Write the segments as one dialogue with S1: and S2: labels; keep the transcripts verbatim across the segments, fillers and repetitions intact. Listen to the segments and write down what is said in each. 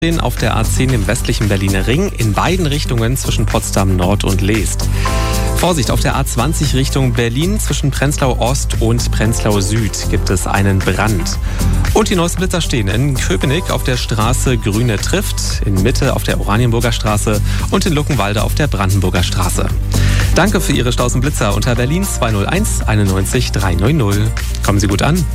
S1: Auf der A zehn im westlichen Berliner Ring in beiden Richtungen zwischen Potsdam Nord und Leest. Vorsicht, auf der A zwanzig Richtung Berlin zwischen Prenzlau Ost und Prenzlau Süd gibt es einen Brand. Und die neuesten Blitzer stehen in Köpenick auf der Straße Grüne trifft, in Mitte auf der Oranienburger Straße und in Luckenwalde auf der Brandenburger Straße. Danke für Ihre Staus und Blitzer unter Berlin zwei null eins einundneunzig dreihundert. Kommen Sie gut an.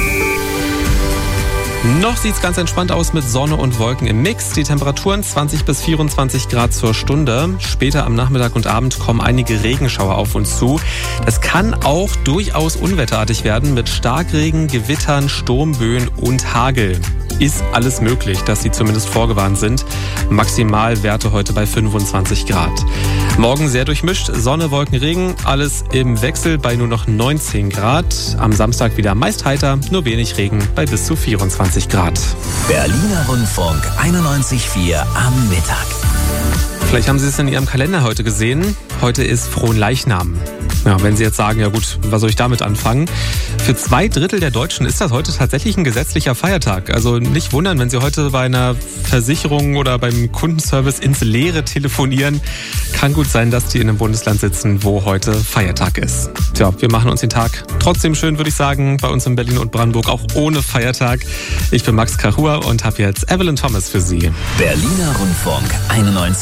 S1: Noch sieht's ganz entspannt aus mit Sonne und Wolken im Mix. Die Temperaturen zwanzig bis vierundzwanzig Grad zur Stunde. Später am Nachmittag und Abend kommen einige Regenschauer auf uns zu. Das kann auch durchaus unwetterartig werden mit Starkregen, Gewittern, Sturmböen und Hagel. Ist alles möglich, dass Sie zumindest vorgewarnt sind. Maximalwerte heute bei fünfundzwanzig Grad. Morgen sehr durchmischt, Sonne, Wolken, Regen, alles im Wechsel bei nur noch neunzehn Grad. Am Samstag wieder meist heiter, nur wenig Regen bei bis zu vierundzwanzig Grad.
S2: Berliner Rundfunk einundneunzig Komma vier am Mittag.
S1: Vielleicht haben Sie es in Ihrem Kalender heute gesehen. Heute ist Fronleichnam. Ja, wenn Sie jetzt sagen, ja gut, was soll ich damit anfangen? Für zwei Drittel der Deutschen ist das heute tatsächlich ein gesetzlicher Feiertag. Also nicht wundern, wenn Sie heute bei einer Versicherung oder beim Kundenservice ins Leere telefonieren. Kann gut sein, dass die in einem Bundesland sitzen, wo heute Feiertag ist. Tja, wir machen uns den Tag trotzdem schön, würde ich sagen, bei uns in Berlin und Brandenburg, auch ohne Feiertag. Ich bin Max Kachur und habe jetzt Evelyn Thomas für Sie.
S2: Berliner Rundfunk einundneunzig